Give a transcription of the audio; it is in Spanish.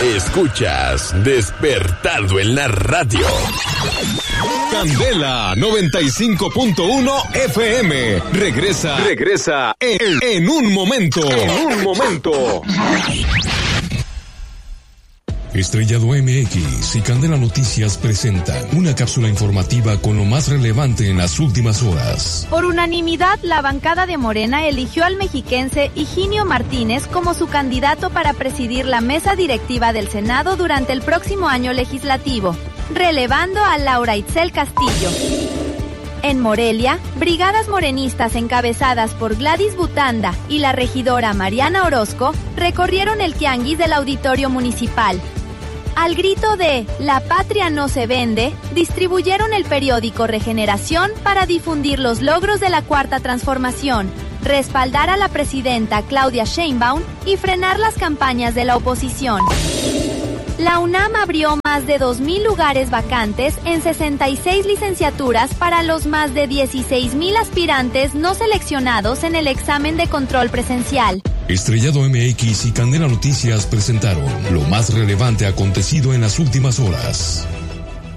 Escuchas Despertando en la Radio. Candela 95.1 FM. Regresa en un momento. Estrellado MX y Candela Noticias presentan una cápsula informativa con lo más relevante en las últimas horas. Por unanimidad, la bancada de Morena eligió al mexiquense Higinio Martínez como su candidato para presidir la mesa directiva del Senado durante el próximo año legislativo, relevando a Laura Itzel Castillo. En Morelia, brigadas morenistas encabezadas por Gladys Butanda y la regidora Mariana Orozco recorrieron el tianguis del auditorio municipal. Al grito de "La patria no se vende", distribuyeron el periódico Regeneración para difundir los logros de la Cuarta Transformación, respaldar a la presidenta Claudia Sheinbaum y frenar las campañas de la oposición. La UNAM abrió más de 2,000 lugares vacantes en 66 licenciaturas para los más de 16,000 aspirantes no seleccionados en el examen de control presencial. Estrellado MX y Candela Noticias presentaron lo más relevante acontecido en las últimas horas.